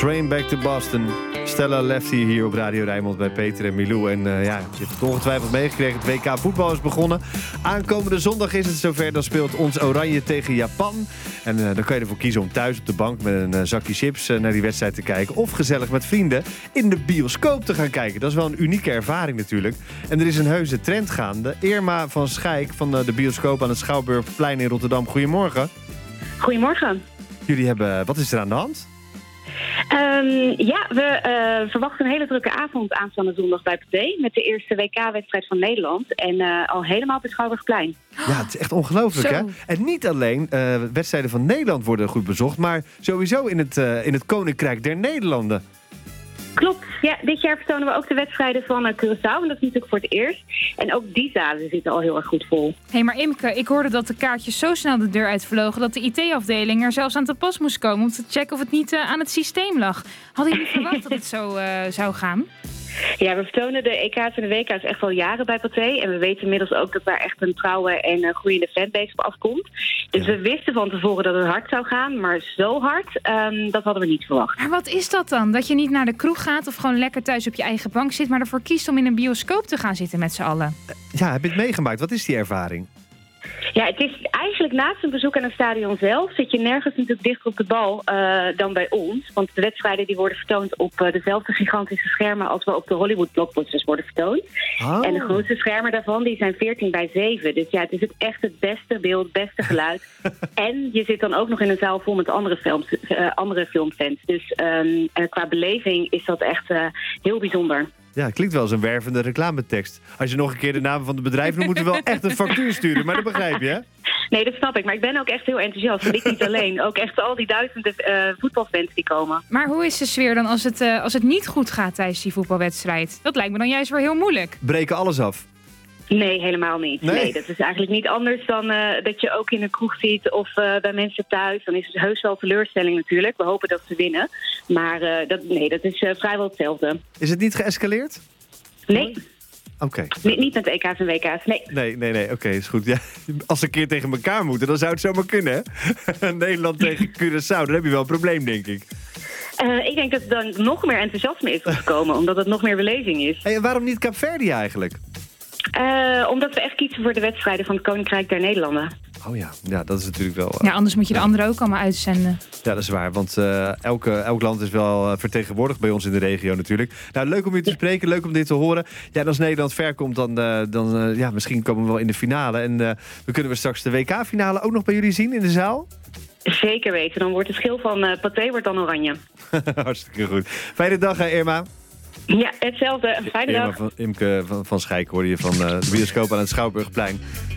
Train Back to Boston. Stella Lefty hier op Radio Rijnmond bij Peter en Milou. En je hebt het ongetwijfeld meegekregen. Het WK voetbal is begonnen. Aankomende zondag is het zover. Dan speelt ons Oranje tegen Japan. En dan kan je ervoor kiezen om thuis op de bank met een zakje chips naar die wedstrijd te kijken. Of gezellig met vrienden in de bioscoop te gaan kijken. Dat is wel een unieke ervaring natuurlijk. En er is een heuse trend gaande. Irma van Schaik van de bioscoop aan het Schouwburgplein in Rotterdam. Goedemorgen. Goedemorgen. Jullie hebben... Wat is er aan de hand? We verwachten een hele drukke avond aanstaande zondag bij Pathé. Met de eerste WK-wedstrijd van Nederland. En al helemaal op het Schouwburgplein. Ja, het is echt ongelooflijk, hè? En niet alleen wedstrijden van Nederland worden goed bezocht, maar sowieso in het Koninkrijk der Nederlanden. Klopt. Ja, dit jaar vertonen we ook de wedstrijden van Curaçao. En dat is natuurlijk voor het eerst. En ook die zalen zitten al heel erg goed vol. Hé, maar Imke, ik hoorde dat de kaartjes zo snel de deur uitvlogen dat de IT-afdeling er zelfs aan te pas moest komen om te checken of het niet aan het systeem lag. Hadden jullie verwacht dat het zo zou gaan? Ja, we vertonen de EK's en de WK's echt al jaren bij Pathé. En we weten inmiddels ook dat daar echt een trouwe en groeiende fanbase op afkomt. Dus we wisten van tevoren dat het hard zou gaan. Maar zo hard, dat hadden we niet verwacht. Maar wat is dat dan? Dat je niet naar de kroeg gaat of gewoon lekker thuis op je eigen bank zit, maar ervoor kiest om in een bioscoop te gaan zitten met z'n allen? Ja, heb je het meegemaakt? Wat is die ervaring? Ja, het is eigenlijk naast een bezoek aan het stadion zelf zit je nergens natuurlijk dichter op de bal dan bij ons. Want de wedstrijden die worden vertoond op dezelfde gigantische schermen als we op de Hollywood blockbusters worden vertoond. Oh. En de grootste schermen daarvan die zijn 14:7. Dus ja, het is echt het beste beeld, het beste geluid. En je zit dan ook nog in een zaal vol met andere filmfans. Dus qua beleving is dat echt heel bijzonder. Ja, het klinkt wel als een wervende reclametekst. Als je nog een keer de naam van het bedrijf noemt, moeten we wel echt een factuur sturen. Maar dat begrijp je, hè? Nee, dat snap ik. Maar ik ben ook echt heel enthousiast. En ik niet alleen. Ook echt al die duizenden voetbalfans die komen. Maar hoe is de sfeer dan als het niet goed gaat tijdens die voetbalwedstrijd? Dat lijkt me dan juist weer heel moeilijk. Breken alles af? Nee, helemaal niet. Nee, dat is eigenlijk niet anders dan dat je ook in een kroeg ziet of bij mensen thuis. Dan is het heus wel teleurstelling natuurlijk. We hopen dat ze winnen. Maar dat is vrijwel hetzelfde. Is het niet geëscaleerd? Nee. Oké. Niet met EK's en WK's, nee. Nee. Oké, is goed. Ja, als ze een keer tegen elkaar moeten, dan zou het zomaar kunnen, hè? Nederland tegen Curaçao, dan heb je wel een probleem, denk ik. Ik denk dat er dan nog meer enthousiasme is gekomen, omdat het nog meer beleving is. Hey, en waarom niet Kaapverdië eigenlijk? Omdat we echt kiezen voor de wedstrijden van het Koninkrijk der Nederlanden. Oh ja, dat is natuurlijk wel... Ja, anders moet je de anderen ook allemaal uitzenden. Ja, dat is waar, want elk land is wel vertegenwoordigd bij ons in de regio natuurlijk. Nou, leuk om je te spreken, leuk om dit te horen. Ja, en als Nederland ver komt, dan misschien komen we wel in de finale. En dan kunnen we straks de WK-finale ook nog bij jullie zien in de zaal? Zeker weten, dan wordt het schil van Pathé wordt dan oranje. Hartstikke goed. Fijne dag, Irma. Ja, hetzelfde. Een fijne dag. Imke van Schaik hoorde je van de bioscoop aan het Schouwburgplein.